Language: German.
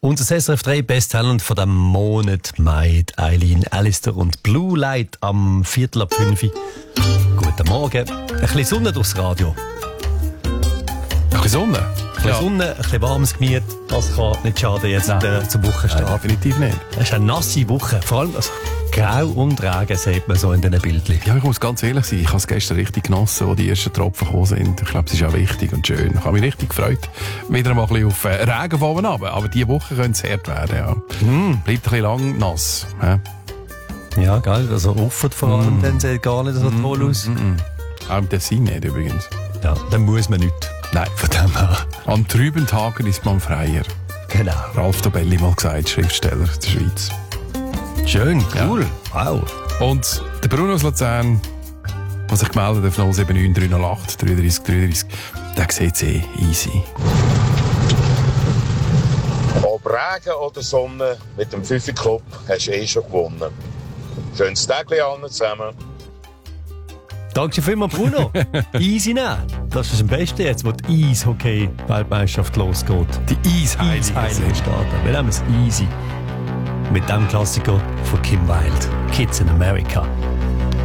Unser SRF 3 Besttalent von dem Monat Mai, Eileen Allister und Blue Light am 4:05. Guten Morgen. Ein bisschen Sonne durchs Radio. Ein bisschen Sonne? Ein bisschen Sonne, ein bisschen warmes Gemüt. Das kann nicht schaden jetzt zum Wochenstart. Nein, definitiv nicht. Es ist eine nasse Woche. Vor allem Grau und Regen sieht man so in diesen Bildchen. Ja, ich muss ganz ehrlich sein, ich habe es gestern richtig genossen, wo die ersten Tropfen gekommen sind. Ich glaube, es ist auch wichtig und schön. Ich habe mich richtig gefreut. Wieder mal ein bisschen auf Regen von oben runter. Aber diese Woche könnte es hart werden, ja. Bleibt ein bisschen lang nass. Ja, geil. Also offen vor allem, dann sieht gar nicht so toll aus. Auch im Tessin nicht übrigens. Ja, dann muss man nicht. Nein, von dem her. An trüben Tagen ist man freier. Genau. Ralf Dobelli mal gesagt, Schriftsteller der Schweiz. Schön, cool. Ja. Wow. Und der Bruno aus Luzern, der sich gemeldet hat auf 079 308 33 33, der sieht es easy. Ob Regen oder Sonne, mit dem Pfiffi-Club hast du schon gewonnen. Schönes Tag allen zusammen. Danke vielmals, Bruno. Easy nehmen. Das ist am besten jetzt, wo die Eishockey-Weltmeisterschaft losgeht. Die Eisheilige starten. Wir nehmen es easy. Mit dem Klassiker von Kim Wilde, Kids in America.